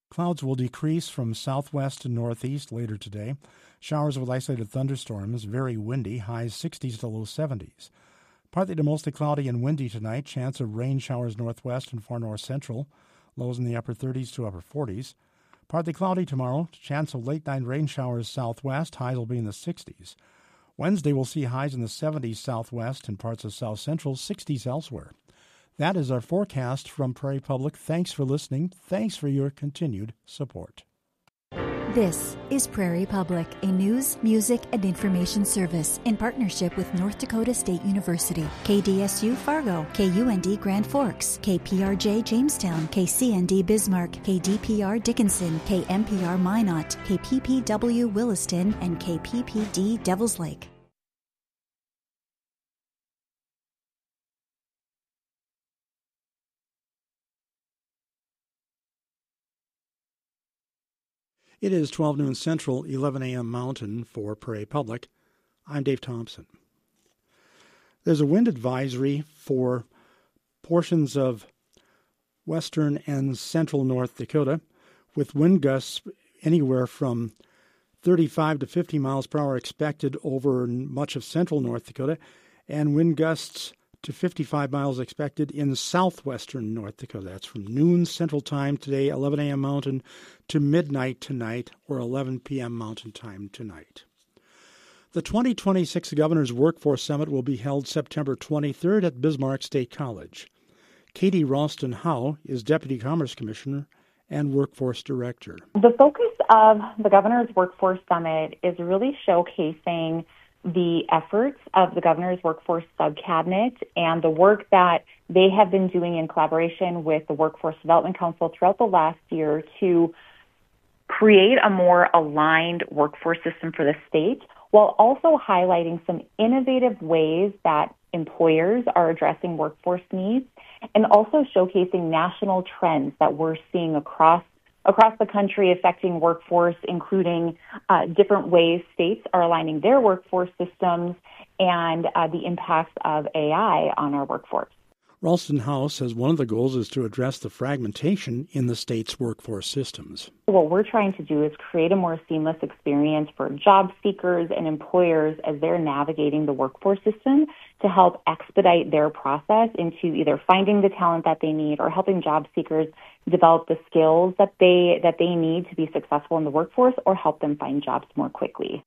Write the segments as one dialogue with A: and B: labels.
A: Clouds will decrease from southwest to northeast later today. Showers with isolated thunderstorms, very windy, highs 60s to low 70s. Partly to mostly cloudy and windy tonight, chance of rain showers northwest and far north central, lows in the upper 30s to upper 40s. Partly cloudy tomorrow, chance of late night rain showers southwest, highs will be in the 60s. Wednesday will see highs in the 70s southwest and parts of south central, 60s elsewhere. That is our forecast from Prairie Public. Thanks for listening. Thanks for your continued support.
B: This is Prairie Public, a news, music, and information service in partnership with North Dakota State University, KDSU Fargo, KUND Grand Forks, KPRJ Jamestown, KCND Bismarck, KDPR Dickinson, KMPR Minot, KPPW Williston, and KPPD Devils Lake.
A: It is 12 noon Central, 11 a.m. Mountain for Prairie Public. I'm Dave Thompson. There's a wind advisory for portions of western and central North Dakota with wind gusts anywhere from 35 to 50 miles per hour expected over much of central North Dakota, and wind gusts to 55 miles expected in southwestern North Dakota. That's from noon Central Time today, 11 a.m. Mountain, to midnight tonight, or 11 p.m. Mountain Time tonight. The 2026 Governor's Workforce Summit will be held September 23rd at Bismarck State College. Katie Ralston-Howe is Deputy Commerce Commissioner and Workforce Director.
C: The focus of the Governor's Workforce Summit is really showcasing the efforts of the Governor's Workforce Subcabinet and the work that they have been doing in collaboration with the Workforce Development Council throughout the last year to create a more aligned workforce system for the state, while also highlighting some innovative ways that employers are addressing workforce needs, and also showcasing national trends that we're seeing across the country affecting workforce, including different ways states are aligning their workforce systems and the impacts of AI on our workforce.
A: Ralston-Howe says one of the goals is to address the fragmentation in the state's workforce systems.
C: What we're trying to do is create a more seamless experience for job seekers and employers as they're navigating the workforce system to help expedite their process into either finding the talent that they need or helping job seekers develop the skills that they need to be successful in the workforce or help them find jobs more quickly.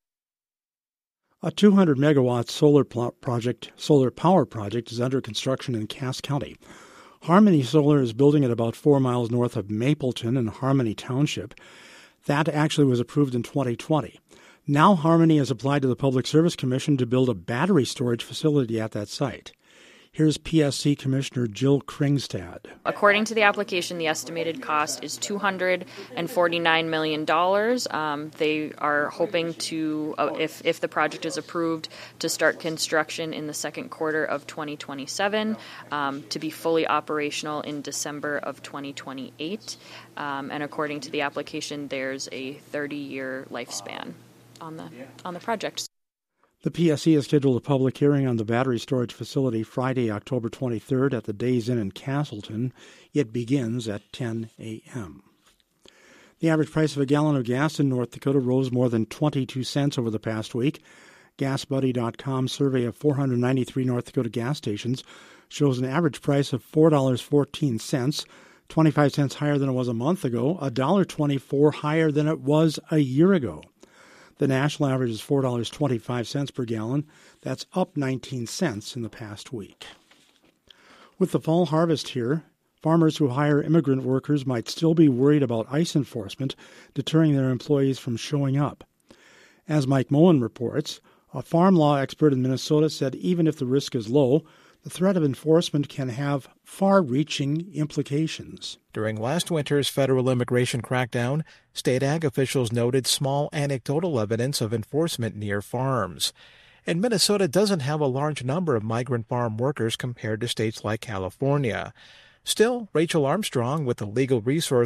A: A 200-megawatt solar power project is under construction in Cass County. Harmony Solar is building it about 4 miles north of Mapleton in Harmony Township. That actually was approved in 2020. Now Harmony has applied to the Public Service Commission to build a battery storage facility at that site. Here's PSC Commissioner Jill Kringstad.
D: According to the application, the estimated cost is $249 million. They are hoping to, if the project is approved, to start construction in the second quarter of 2027, to be fully operational in December of 2028. And according to the application, there's a 30-year lifespan on the project.
A: The PSC has scheduled a public hearing on the battery storage facility Friday, October 23rd at the Days Inn in Castleton. It begins at 10 a.m. The average price of a gallon of gas in North Dakota rose more than 22 cents over the past week. GasBuddy.com's survey of 493 North Dakota gas stations shows an average price of $4.14, 25 cents higher than it was a month ago, $1.24 higher than it was a year ago. The national average is $4.25 per gallon. That's up 19 cents in the past week. With the fall harvest here, farmers who hire immigrant workers might still be worried about ICE enforcement deterring their employees from showing up. As Mike Moen reports, a farm law expert in Minnesota said even if the risk is low, the threat of enforcement can have far-reaching implications.
E: During last winter's federal immigration crackdown, state ag officials noted small anecdotal evidence of enforcement near farms. And Minnesota doesn't have a large number of migrant farm workers compared to states like California. Still, Rachel Armstrong with the Legal Resource